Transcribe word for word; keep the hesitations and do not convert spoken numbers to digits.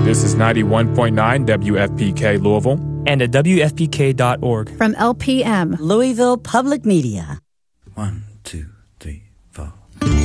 This is ninety-one point nine W F P K Louisville. And at W F P K dot org. From L P M, Louisville Public Media. One, two, three, four.